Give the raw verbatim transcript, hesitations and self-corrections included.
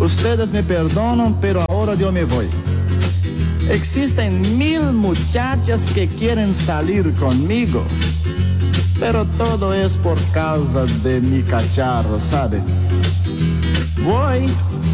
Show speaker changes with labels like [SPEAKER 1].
[SPEAKER 1] Ustedes me perdonan, pero ahora yo me voy. Existen mil muchachas que quieren salir conmigo, pero todo es por causa de mi cacharro, ¿sabe? Voy